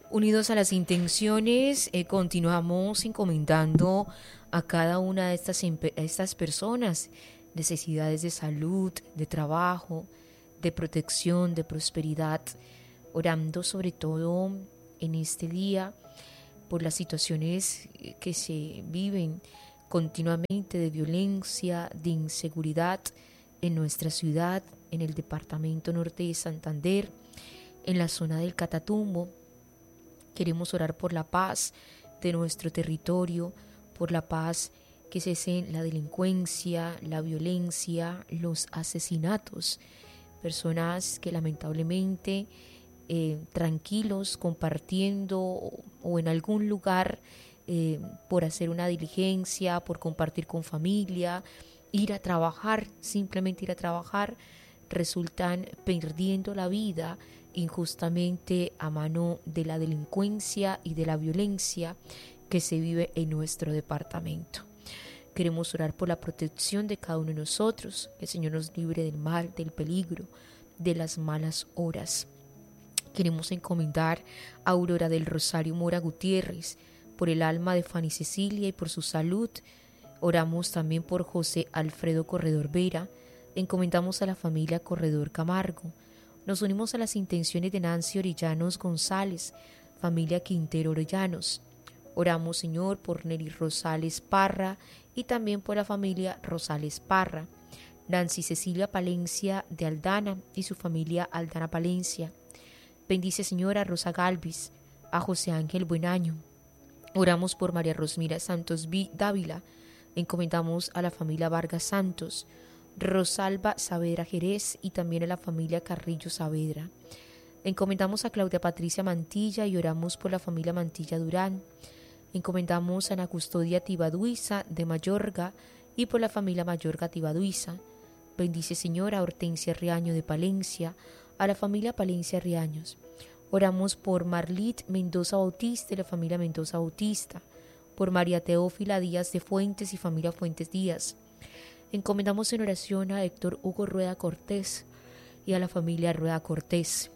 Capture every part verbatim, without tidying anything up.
Unidos a las intenciones, eh, continuamos encomendando a cada una de estas, estas personas necesidades de salud, de trabajo, de protección, de prosperidad, orando sobre todo en este día por las situaciones que se viven continuamente de violencia, de inseguridad en nuestra ciudad, en el departamento norte de Santander, en la zona del Catatumbo. Queremos orar por la paz de nuestro territorio, por la paz que cese la delincuencia, la violencia, los asesinatos. Personas que lamentablemente eh, tranquilos, compartiendo o, o en algún lugar eh, por hacer una diligencia, por compartir con familia, ir a trabajar, simplemente ir a trabajar, resultan perdiendo la vida injustamente a mano de la delincuencia y de la violencia que se vive en nuestro departamento. Queremos orar por la protección de cada uno de nosotros, que el Señor nos libre del mal, del peligro, de las malas horas. Queremos encomendar a Aurora del Rosario Mora Gutiérrez, por el alma de Fanny Cecilia y por su salud. Oramos también por José Alfredo Corredor Vera. Encomendamos a la familia Corredor Camargo. Nos unimos a las intenciones de Nancy Orellanos González, familia Quintero Orellanos. Oramos, Señor, por Nelly Rosales Parra y también por la familia Rosales Parra. Nancy Cecilia Palencia de Aldana y su familia Aldana Palencia. Bendice, Señor, a Rosa Galvis, a José Ángel Buenaño. Oramos por María Rosmira Santos Dávila. Encomendamos a la familia Vargas Santos, Rosalba Saavedra Jerez y también a la familia Carrillo Saavedra. Encomendamos a Claudia Patricia Mantilla y oramos por la familia Mantilla Durán. Encomendamos a Ana Custodia Tibaduiza de Mayorga y por la familia Mayorga Tibaduiza. Bendice, Señor, a Hortensia Riaño de Palencia, a la familia Palencia Riaños. Oramos por Marlit Mendoza Bautista y la familia Mendoza Bautista, por María Teófila Díaz de Fuentes y familia Fuentes Díaz. Encomendamos en oración a Héctor Hugo Rueda Cortés y a la familia Rueda Cortés.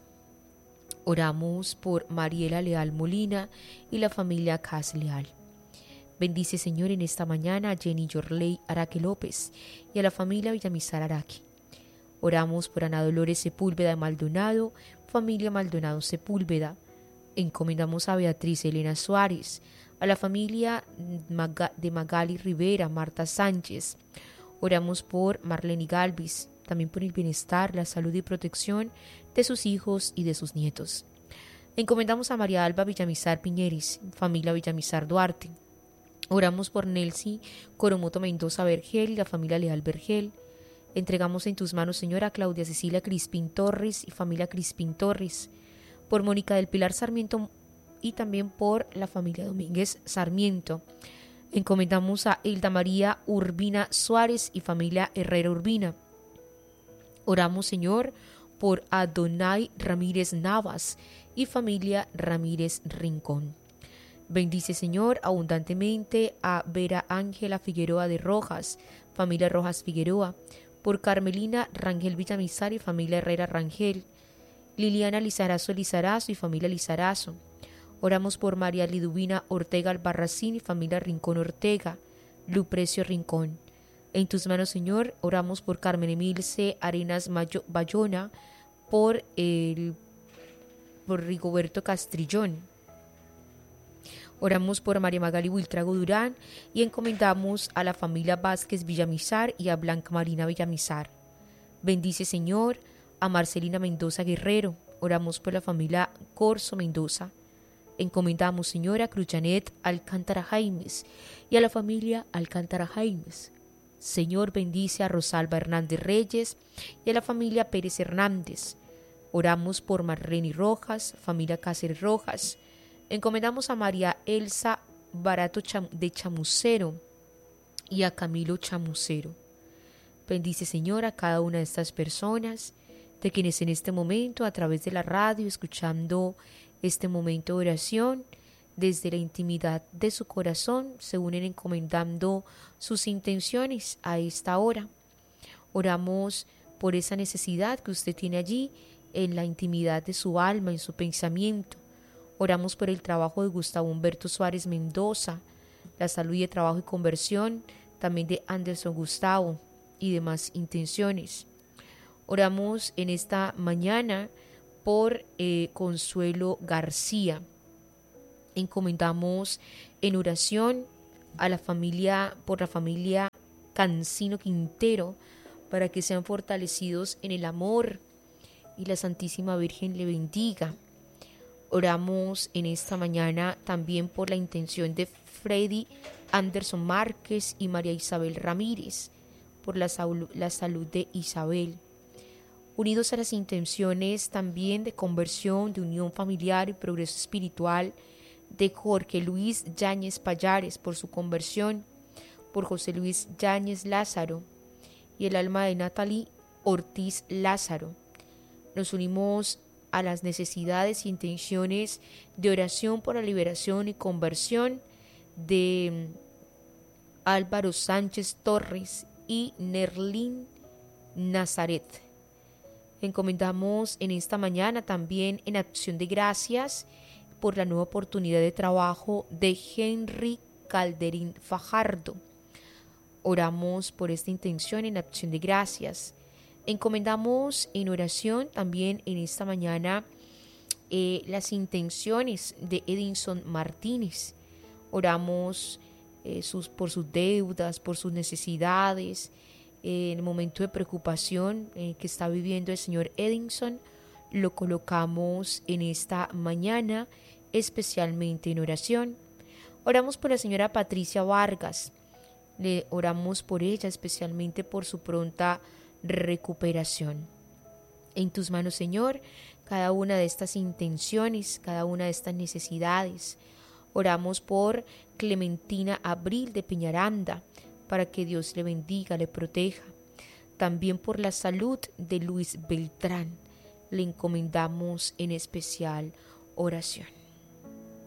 Oramos por Mariela Leal Molina y la familia Cas Leal. Bendice, Señor, en esta mañana a Jenny Yorley Araque López y a la familia Villamizar Araque. Oramos por Ana Dolores Sepúlveda Maldonado, familia Maldonado Sepúlveda. Encomendamos a Beatriz Elena Suárez, a la familia de Magali Rivera, Marta Sánchez. Oramos por Marlene Galvis, también por el bienestar, la salud y protección de sus hijos y de sus nietos. Encomendamos a María Alba Villamizar Piñeris, familia Villamizar Duarte. Oramos por Nelcy Coromoto Mendoza Vergel y la familia Leal Vergel. Entregamos en tus manos, Señora, Claudia Cecilia Crispín Torres y familia Crispín Torres, por Mónica del Pilar Sarmiento y también por la familia Domínguez Sarmiento. Encomendamos a Hilda María Urbina Suárez y familia Herrera Urbina. Oramos, Señor, por Adonai Ramírez Navas y familia Ramírez Rincón. Bendice, Señor, abundantemente a Vera Ángela Figueroa de Rojas, familia Rojas Figueroa, por Carmelina Rangel Villamizar y familia Herrera Rangel, Liliana Lizarazo Lizarazo y familia Lizarazo. Oramos por María Liduvina Ortega Albarracín y familia Rincón Ortega, Luprecio Rincón. En tus manos, Señor, oramos por Carmen Emilce Arenas Mayo, Bayona, por, el, por Rigoberto Castrillón. Oramos por María Magali Buitrago Durán y encomendamos a la familia Vázquez Villamizar y a Blanca Marina Villamizar. Bendice, Señor, a Marcelina Mendoza Guerrero. Oramos por la familia Corso Mendoza. Encomendamos, Señora, a Cruchanet Alcántara Jaimes y a la familia Alcántara Jaimes. Señor, bendice a Rosalba Hernández Reyes y a la familia Pérez Hernández. Oramos por Marlene Rojas, familia Cáceres Rojas. Encomendamos a María Elsa Barato de Chamucero y a Camilo Chamucero. Bendice, Señor, a cada una de estas personas, de quienes en este momento, a través de la radio, escuchando este momento de oración, desde la intimidad de su corazón, se unen encomendando sus intenciones a esta hora. Oramos por esa necesidad que usted tiene allí, en la intimidad de su alma, en su pensamiento. Oramos por el trabajo de Gustavo Humberto Suárez Mendoza, la salud y el trabajo y conversión también de Anderson Gustavo y demás intenciones. Oramos en esta mañana por eh, Consuelo García. Encomendamos en oración a la familia, por la familia Cancino Quintero, para que sean fortalecidos en el amor y la Santísima Virgen le bendiga. Oramos en esta mañana también por la intención de Freddy Anderson Márquez y María Isabel Ramírez, por la, salud, la salud de Isabel. Unidos a las intenciones también de conversión, de unión familiar y progreso espiritual de Jorge Luis Yáñez Payares por su conversión, por José Luis Yáñez Lázaro y el alma de Natalie Ortiz Lázaro. Nos unimos a las necesidades e intenciones de oración por la liberación y conversión de Álvaro Sánchez Torres y Nerlín Nazaret. Encomendamos en esta mañana también en acción de gracias por la nueva oportunidad de trabajo de Henry Calderín Fajardo. Oramos por esta intención en acción de gracias. Encomendamos en oración también en esta mañana eh, las intenciones de Edinson Martínez. Oramos eh, sus, por sus deudas, por sus necesidades, eh, en el momento de preocupación eh, que está viviendo el señor Edinson. Lo colocamos en esta mañana, especialmente en oración. Oramos por la señora Patricia Vargas. Le oramos por ella, especialmente por su pronta recuperación. En tus manos, Señor, cada una de estas intenciones, cada una de estas necesidades. Oramos por Clementina Abril de Peñaranda, para que Dios le bendiga, le proteja. También por la salud de Luis Beltrán, le encomendamos en especial oración.